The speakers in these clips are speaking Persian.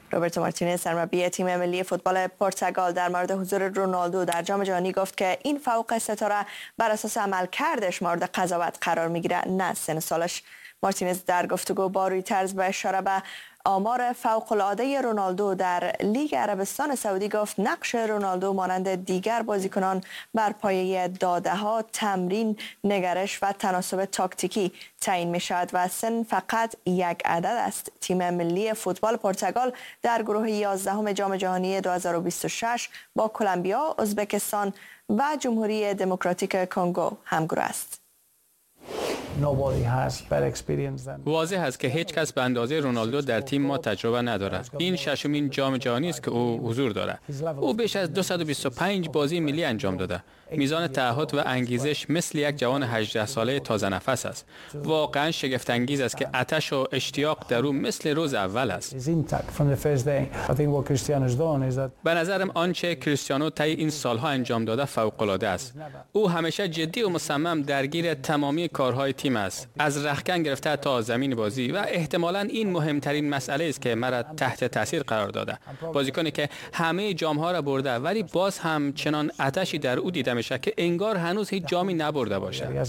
روبرتو مارتینز سرمربی تیم ملی فوتبال پرتغال در مورد حضور رونالدو در جام جهانی گفت که این فوق ستاره بر اساس عملکردش مورد قضاوت قرار میگیره نه سن سالش. مارتینز در گفتگو با رویترز به اشاره به آمار فوق‌العاده رونالدو در لیگ عربستان سعودی گفت نقش رونالدو مانند دیگر بازیکنان بر پایه داده‌ها، تمرین، نگرش و تناسب تاکتیکی تعیین می‌شود و سن فقط یک عدد است. تیم ملی فوتبال پرتغال در گروه 11 جام جهانی 2026 با کلمبیا، ازبکستان و جمهوری دموکراتیک کنگو همگروه است. واضح است که هیچ کس به اندازه رونالدو در تیم ما تجربه ندارد. این ششمین جام جهانی است که او حضور دارد. او بیش از 225 بازی ملی انجام داده. میزان تعهد و انگیزش مثل یک جوان 18 ساله تازه نفس است. واقعا شگفت انگیز است که آتش و اشتیاق در او مثل روز اول است. به نظرم آنچه کریستیانو طی این سالها انجام داده فوق العاده است. او همیشه جدی و مصمم درگیر تمامی کارهای تیم است، از رختکن گرفته تا زمین بازی، و احتمالاً این مهمترین مسئله است که مرا تحت تاثیر قرار داده. بازیکنی که همه جام‌ها را برده ولی باز هم چنان آتشی در او دیده میشه که انگار هنوز هیچ جامی نبرده باشه.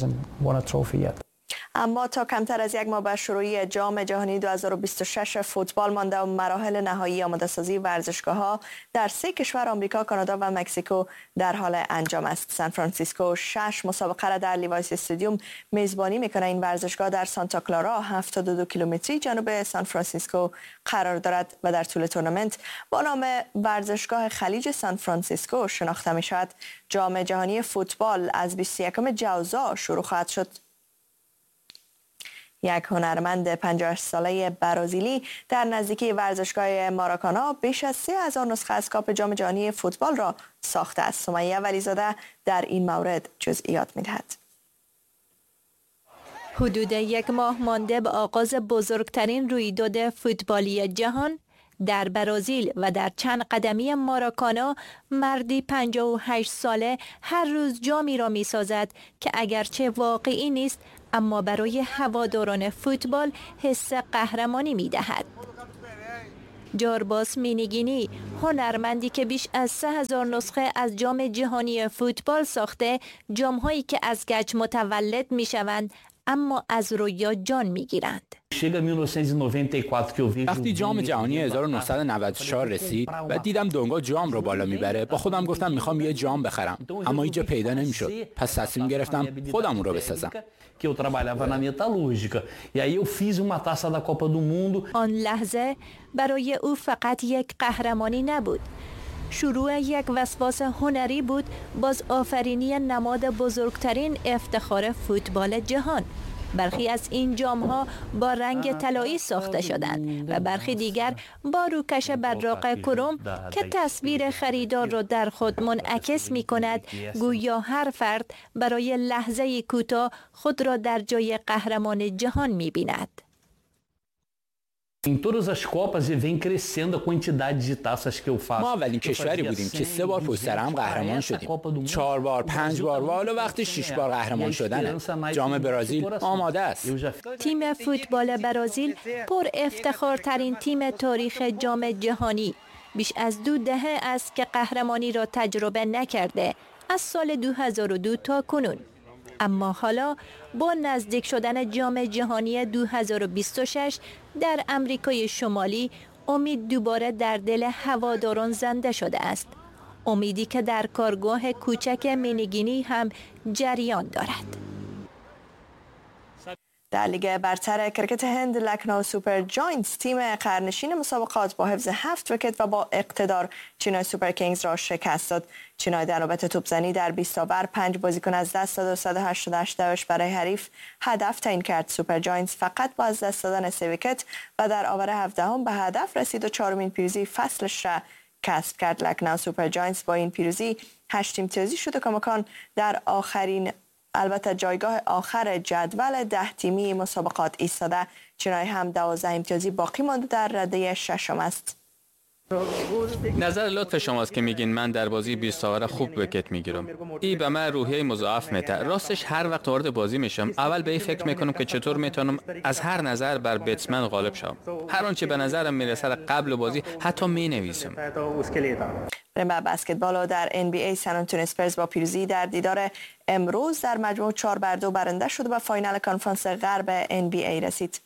اما تا کمتر از یک ماه به شروع جام جهانی 2026 فوتبال مانده و مراحل نهایی آماده سازی ورزشگاه‌ها در 3 کشور آمریکا، کانادا و مکزیکو در حال انجام است. سان فرانسیسکو 6 مسابقه را در لیوایس استادیوم میزبانی میکنه. این ورزشگاه در سانتا کلارا 72 کیلومتری جنوب سان فرانسیسکو قرار دارد و در طول تورنمنت با نام ورزشگاه خلیج سان فرانسیسکو شناخته می شود. جام جهانی فوتبال از 21 ژوئن شروع خواهد شد. یک هنرمند 58 ساله برازیلی در نزدیکی ورزشگاه ماراکانا بیش از 3000 نسخه از کاپ جام جهانی فوتبال را ساخته است. سمیه ولیزاده در این مورد جزئیات می‌دهد. حدود یک ماه مانده به آغاز بزرگترین رویداد فوتبالی جهان در برزیل و در چند قدمی ماراکانا، مردی 58 ساله هر روز جامی را می سازد که اگرچه واقعی نیست اما برای هواداران فوتبال حس قهرمانی می دهد. جارباس مینیگینی، هنرمندی که بیش از 3000 نسخه از جام جهانی فوتبال ساخته، جام‌هایی که از گچ متولد می شوند اما از رویا جان می گیرند. وقتی جام جهانی 1994 رسید و دیدم دونگا جام رو بالا میبره، با خودم گفتم میخوام یه جام بخرم، اما اینجا پیدا نمیشد. پس تصمیم گرفتم خودم رو بسازم. آن لحظه برای او فقط یک قهرمانی نبود، شروع یک وسواس هنری بود، باز آفرینی نماد بزرگترین افتخار فوتبال جهان. برخی از این جام‌ها با رنگ طلایی ساخته شدند و برخی دیگر با روکش براق کروم که تصویر خریدار را در خود منعکس می‌کند، گویا هر فرد برای لحظه کوتاه خود را در جای قهرمان جهان می‌بیند. ما اولین کشوری بودیم که 3 بار پشت سر هم قهرمان شدیم. 4 بار، 5 بار و حالا وقتی 6 بار قهرمان شدنه. جام برزیل آماده است. تیم فوتبال برزیل پر افتخارترین تیم تاریخ جام جهانی، بیش از 2 دهه است که قهرمانی را تجربه نکرده، از سال 2002 تا کنون. اما حالا با نزدیک شدن جام جهانی 2026 در امریکای شمالی، امید دوباره در دل هواداران زنده شده است. امیدی که در کارگاه کوچک مینیگینی هم جریان دارد. در لیگ برتر کرکت هند، لکنو سوپر جاینتس تیم قرنشین مسابقات با حفظ 7 ویکت و با اقتدار چنای سوپر کینگز را شکست داد. چنای در نوبت توپزنی در 20 اوور 5 بازیکن از دست داد و 188 دوش برای حریف هدف تعیین کرد. سوپر جاینتس فقط با از دست دادن 3 ویکت و در اوور 17 به هدف رسید و 4مین پیروزی فصلش را کسب کرد. لکنو سوپر جاینتس با این پیروزی 8 امتیازی شد و کماکان در البته جایگاه آخر جدول 10 تیمی مسابقات ایستاده. چنای هم 12 امتیازی باقی مانده در رده ششم است. نظر لطف شماست که میگین من در بازی 20 اوور خوب وکت میگیرم. این به من روحیه مضاعف میده. راستش هر وقت وارد بازی میشم اول به این فکر میکنم که چطور میتونم از هر نظر بر بتسمن غالب شوم. هر آنچه به نظرم میرسه قبل بازی حتی مینویسم. بریم به بسکتبال. در NBA سن آنتونیو اسپرز با پیروزی در دیدار امروز در مجموع 4-2 برنده شد و به فاینال کنفرانس غرب NBA رسید.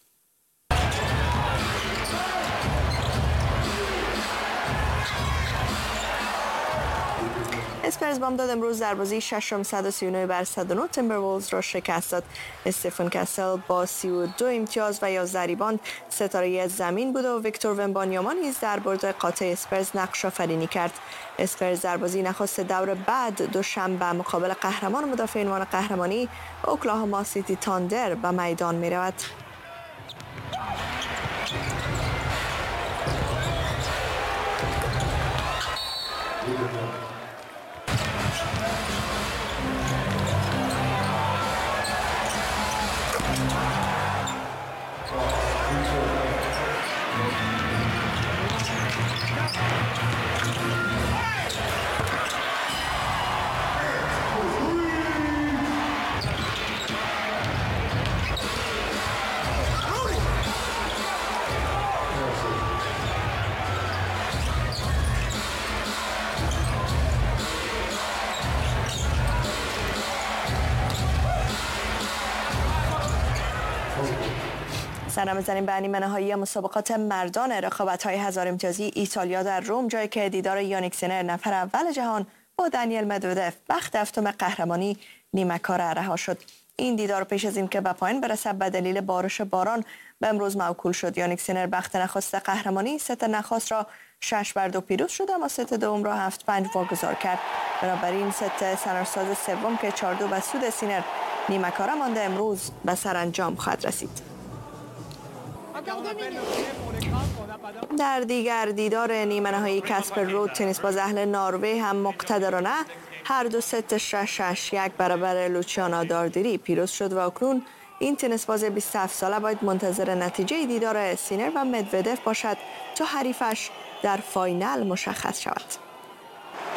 اسپرز بامداد امروز در بازی ششم 139-109 تیمبرولز را شکست داد. استفن کاسل با 32 امتیاز و 11 ریباند ستاره زمین بود و ویکتور ونبانیاما نیز در برد قاطع اسپرز نقش آفرینی کرد. اسپرز در بازی نخست دور بعد دوشنبه مقابل قهرمان مدافع عنوان قهرمانی اوکلاهوما سیتی تاندر به میدان می رود. سر می‌زنیم به نیمه نهایی مسابقات مردان رقابت‌های 1000 امتیازی ایتالیا در روم، جایی که دیدار یانیک سینر نفر اول جهان با دانیل مدودف بخت هفتم قهرمانی نیمه کار رها شد. این دیدار پیش از این که به پایان برسد به دلیل بارش باران به امروز موکول شد. یانیک سینر بخت نخست قهرمانی ست نخست را 6-2 پیروز شد اما ست دوم را 7-5 واگذار کرد. بنابراین ست سنرساز سوم که 4-2 به سود سینر نیمه کار مانده امروز به سرانجام خواهد رسید. در دیگر دیدار نیمه نهایی کاسپر رود تنیس باز اهل نروژ هم مقتدرانه هر دو ست 6-6 یک برابر لوچیانا داردیری پیروز شد و اکنون این تنیس باز 27 ساله باید منتظر نتیجه دیدار سینر و مدودف باشد تا حریفش در فاینال مشخص شود.